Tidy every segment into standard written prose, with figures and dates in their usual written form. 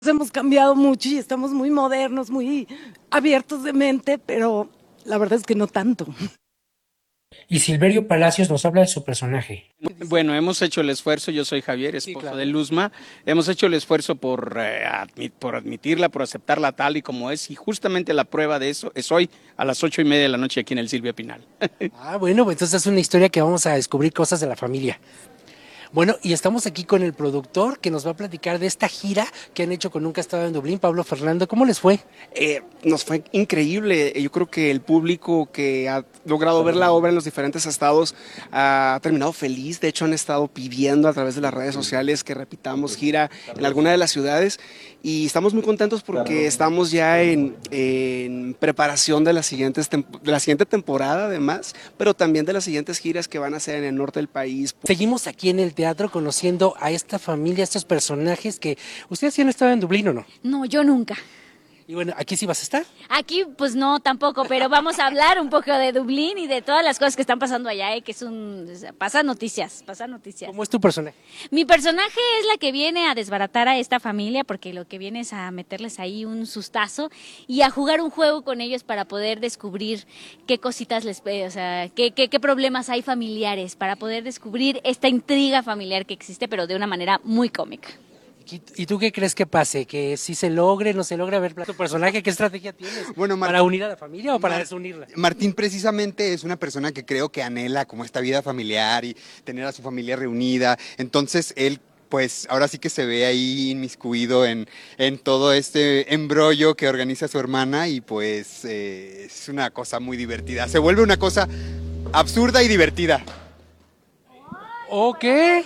Hemos cambiado mucho y estamos muy modernos, muy abiertos de mente, pero la verdad es que no tanto. Y Silverio Palacios nos habla de su personaje. Bueno, hemos hecho el esfuerzo, yo soy Javier, esposo de Luzma, hemos hecho el esfuerzo por admitirla, por aceptarla tal y como es, y justamente la prueba de eso es hoy a las 8:30 de la noche aquí en el Silvia Pinal. Bueno, pues entonces es una historia que vamos a descubrir cosas de la familia. Bueno, y estamos aquí con el productor que nos va a platicar de esta gira que han hecho con Nunca he estado en Dublín. Pablo Fernando, ¿cómo les fue? Nos fue increíble. Yo creo que el público que ha logrado ver la obra en los diferentes estados ha terminado feliz. De hecho, han estado pidiendo a través de las redes sociales que repitamos gira en alguna de las ciudades. Y estamos muy contentos porque estamos ya en preparación de la siguiente temporada, además, pero también de las siguientes giras que van a hacer en el norte del país. Seguimos aquí en el teatro conociendo a esta familia, a estos personajes que... ¿Ustedes sí han estado en Dublín o no? No, yo nunca. Y bueno, ¿aquí sí vas a estar? Aquí, pues no, tampoco, pero vamos a hablar un poco de Dublín y de todas las cosas que están pasando allá, que es pasa noticias. ¿Cómo es tu personaje? Mi personaje es la que viene a desbaratar a esta familia, porque lo que viene es a meterles ahí un sustazo y a jugar un juego con ellos para poder descubrir qué cositas qué problemas hay familiares, para poder descubrir esta intriga familiar que existe, pero de una manera muy cómica. ¿Y tú qué crees que pase? ¿Que si se logre, no se logre? A ver, tu personaje, ¿qué estrategia tienes? Bueno, ¿Para unir a la familia o para desunirla? Martín precisamente es una persona que creo que anhela como esta vida familiar y tener a su familia reunida. Entonces él, pues ahora sí que se ve ahí inmiscuido en todo este embrollo que organiza su hermana y pues es una cosa muy divertida. Se vuelve una cosa absurda y divertida. Ok.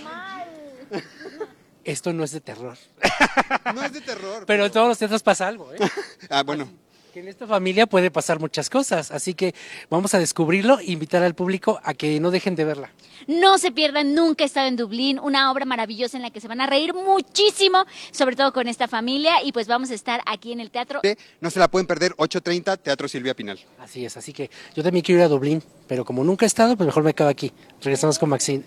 Esto no es de terror. No es de terror. Pero en todos los teatros pasa algo, ¿eh? Bueno. Que en esta familia puede pasar muchas cosas, así que vamos a descubrirlo e invitar al público a que no dejen de verla. No se pierdan Nunca he estado en Dublín, una obra maravillosa en la que se van a reír muchísimo, sobre todo con esta familia, y pues vamos a estar aquí en el teatro. No se la pueden perder, 8:30, Teatro Silvia Pinal. Así es, así que yo también quiero ir a Dublín, pero como nunca he estado, pues mejor me quedo aquí. Regresamos con Maxine.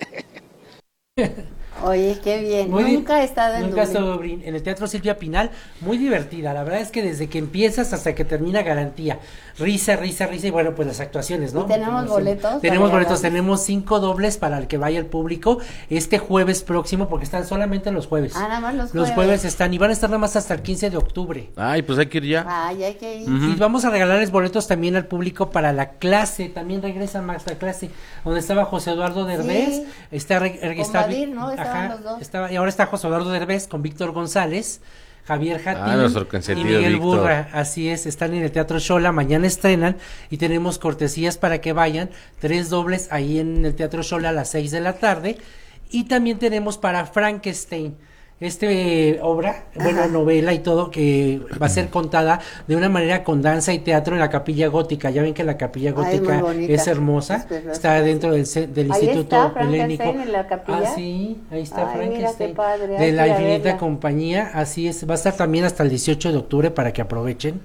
Oye, qué bien. Nunca he estado en Nunca he estado en Dublín. En el Teatro Silvia Pinal, muy divertida. La verdad es que desde que empiezas hasta que termina, garantía. Risa, risa, risa y bueno, pues las actuaciones, ¿no? ¿Y tenemos boletos? Tenemos boletos, tenemos 5 dobles para el que vaya el público este jueves próximo, porque están solamente los jueves. Nada más los jueves. Los jueves están y van a estar nada más hasta el 15 de octubre. Ay, pues hay que ir ya. Ay, hay que ir. Y vamos a regalarles boletos también al público para la clase. También regresa Max la clase, donde estaba José Eduardo Derbez. Sí. Está Badir, ¿no? Estaban los dos. Y ahora está José Eduardo Derbez con Víctor González, Javier Jatín nuestro y consentido Miguel Víctor. Burra. Así es, están en el Teatro Xola, mañana estrenan y tenemos cortesías para que vayan, 3 dobles ahí en el Teatro Xola a las 6 de la tarde. Y también tenemos para Frankenstein, obra, bueno, novela y todo, que va a ser contada de una manera con danza y teatro en la Capilla Gótica. Ya ven que la Capilla Gótica es hermosa, está dentro del Instituto Helénico. En la capilla. Ah, sí, ahí está. Ay, mira qué Frankenstein, padre, de la hay que ir a Infinita verla. Compañía. Así es, va a estar también hasta el 18 de octubre para que aprovechen.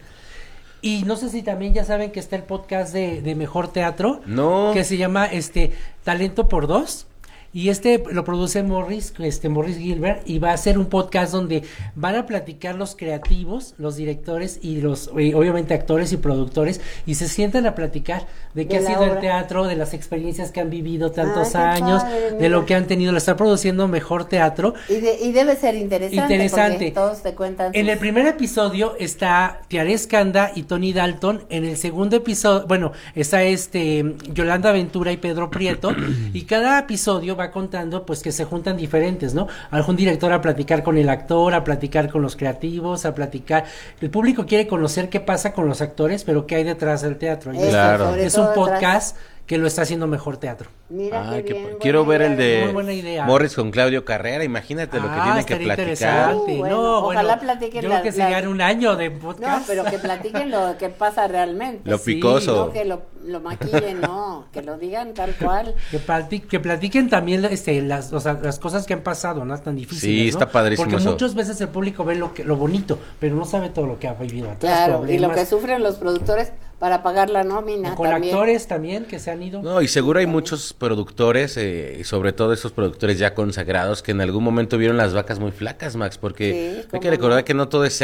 Y no sé si también ya saben que está el podcast de Mejor Teatro, No. que se llama Talento por Dos. Y lo produce Morris Gilbert, y va a ser un podcast donde van a platicar los creativos, los directores y los obviamente actores y productores, y se sientan a platicar de qué ha sido el teatro, de las experiencias que han vivido tantos qué años, padre, de mira. lo que han tenido. Lo está produciendo Mejor Teatro. Y debe ser interesante. Porque todos te cuentan. En el primer episodio está Tiare Escanda y Tony Dalton. En el segundo episodio, bueno, está Yolanda Ventura y Pedro Prieto. Y cada episodio va contando pues que se juntan diferentes, ¿no? Algún director a platicar con el actor, a platicar con los creativos, a platicar. El público quiere conocer qué pasa con los actores, pero qué hay detrás del teatro. Y Claro. es un podcast que lo está haciendo Mejor Teatro. Mira Ay, qué bien. quiero ver el Muy buena de idea. Morris con Claudio Carrera. Imagínate lo que tiene que estaría platicar. interesante. Bueno, ojalá platiquen yo creo que serían un año de No, podcast. pero que platiquen lo que pasa realmente. Lo picoso. No que lo maquillen, no, que lo digan tal cual. Que platiquen también las cosas que han pasado, ¿no? Tan difíciles. Sí, está ¿no? padrísimo Porque eso. muchas veces el público ve lo bonito, pero no sabe todo lo que ha vivido atrás. Claro, y lo problemas. que sufren los productores para pagar la nómina Con también. actores también que se han ido. No, y seguro hay muchos productores, y sobre todo esos productores ya consagrados, que en algún momento vieron las vacas muy flacas, Max, porque Sí, hay cómo que recordar no. que no todo es